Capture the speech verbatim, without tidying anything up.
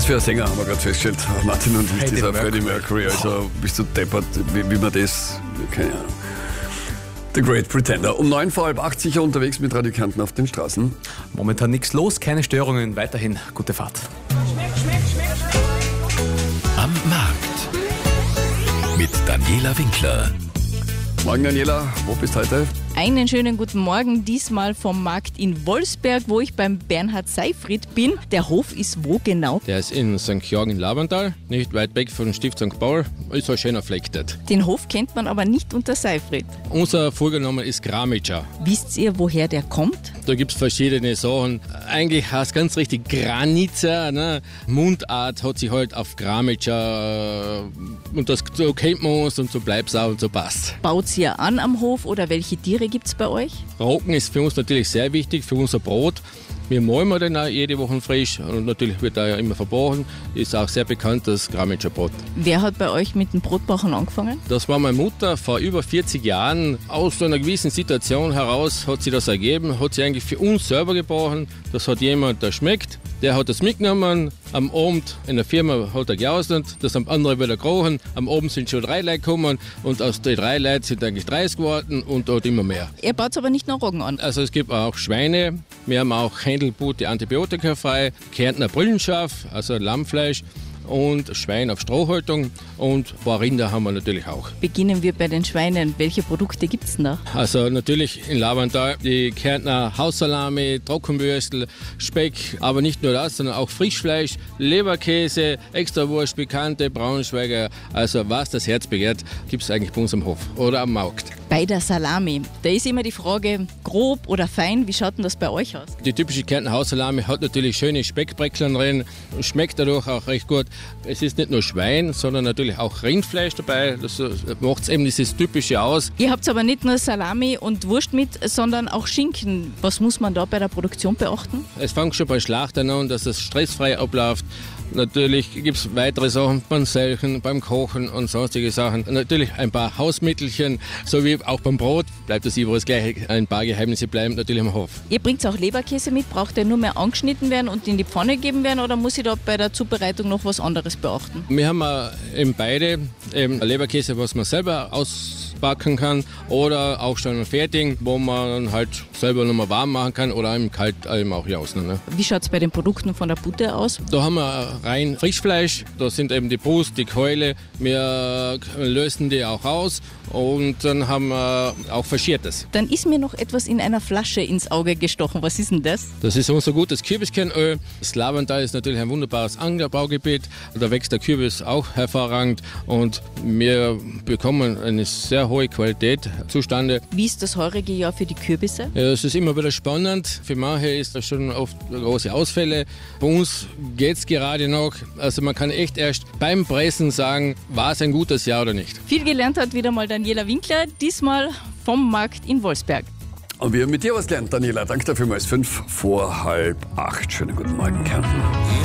Was für ein Sänger haben wir gerade festgestellt, Martin, und Freddie dieser Mercury. Freddie Mercury. Also bist du deppert, wie, wie man das, keine Ahnung. The Great Pretender. Um neun vor halb acht sicher unterwegs mit Radio Kärnten auf den Straßen. Momentan nichts los, keine Störungen, weiterhin gute Fahrt. Am Markt mit Daniela Winkler. Morgen, Daniela, wo bist du heute? Einen schönen guten Morgen, diesmal vom Markt in Wolfsberg, wo ich beim Bernhard Seyfried bin. Der Hof ist wo genau? Der ist in Sankt Georg in Laberndal, nicht weit weg von Stift Sankt Paul. Ist ein schöner Fleck dort. Den Hof kennt man aber nicht unter Seyfried. Unser Vorgenommen ist Gramitscher. Wisst ihr, woher der kommt? Da gibt es verschiedene Sachen. Eigentlich heißt ganz richtig Granitzer. Ne? Mundart hat sich halt auf Gramitscher. Und das, so kennt man uns und so bleibt es auch und so passt. Baut ihr an am Hof oder welche Tiere gibt es bei euch? Rocken ist für uns natürlich sehr wichtig, für unser Brot. Wir malen wir den auch jede Woche frisch und natürlich wird er ja immer verbrauchen. Ist auch sehr bekannt, das Gramitscher Brot. Wer hat bei euch mit dem Brotbachen angefangen? Das war meine Mutter vor über vierzig Jahren. Aus so einer gewissen Situation heraus hat sie das ergeben, hat sie eigentlich für uns selber gebacken. Das hat jemand, der schmeckt. Der hat das mitgenommen, am Abend in der Firma hat er geausnet, das haben andere wieder gerochen. Am Abend sind schon drei Leute gekommen und aus den drei Leuten sind eigentlich dreißig geworden und dort immer mehr. Ihr baut aber nicht nur Roggen an. Also es gibt auch Schweine, wir haben auch Händelbute antibiotikafrei, Kärntner Brüllenschaf, also Lammfleisch und Schwein auf Strohhaltung und ein paar Rinder haben wir natürlich auch. Beginnen wir bei den Schweinen. Welche Produkte gibt es denn da? Also natürlich in Laberndal die Kärntner Haussalami, Trockenwürstel, Speck, aber nicht nur das, sondern auch Frischfleisch, Leberkäse, Extrawurst, Pikante, Braunschweiger. Also was das Herz begehrt, gibt es eigentlich bei uns am Hof oder am Markt. Bei der Salami, da ist immer die Frage, grob oder fein, wie schaut denn das bei euch aus? Die typische Kärntner Haussalami hat natürlich schöne Speckbrecklein drin, schmeckt dadurch auch recht gut. Es ist nicht nur Schwein, sondern natürlich auch Rindfleisch dabei. Das macht eben dieses Typische aus. Ihr habt aber nicht nur Salami und Wurst mit, sondern auch Schinken. Was muss man da bei der Produktion beachten? Es fängt schon bei Schlachtern an, dass es stressfrei abläuft. Natürlich gibt es weitere Sachen beim Selchen, beim Kochen und sonstige Sachen. Natürlich ein paar Hausmittelchen, so wie auch beim Brot bleibt das überall das Gleiche. Ein paar Geheimnisse bleiben natürlich im Hof. Ihr bringt auch Leberkäse mit. Braucht der nur mehr angeschnitten werden und in die Pfanne gegeben werden oder muss ich da bei der Zubereitung noch was anderes beachten? Wir haben eben beide, eben Leberkäse, was man selber ausbacken kann oder auch schon fertig, wo man halt selber nochmal warm machen kann oder im kalt eben auch jausen. Ne? Wie schaut es bei den Produkten von der Butter aus? Da haben wir rein Frischfleisch, da sind eben die Brust, die Keule, wir lösen die auch aus und dann haben wir auch Verschiertes. Dann ist mir noch etwas in einer Flasche ins Auge gestochen. Was ist denn das? Das ist unser gutes Kürbiskernöl. Das Laberndal ist natürlich ein wunderbares Anbaugebiet. Da wächst der Kürbis auch hervorragend und wir bekommen eine sehr hohe Qualität zustande. Wie ist das heurige Jahr für die Kürbisse? Ja, es ist immer wieder spannend. Für manche ist das schon oft große Ausfälle. Bei uns geht es gerade noch. Also man kann echt erst beim Pressen sagen, war es ein gutes Jahr oder nicht. Viel gelernt hat wieder mal Daniela Winkler, diesmal vom Markt in Wolfsberg. Und wir haben mit dir was gelernt, Daniela. Danke dafür mal. Fünf vor halb acht. Schönen guten Morgen, Kärnten.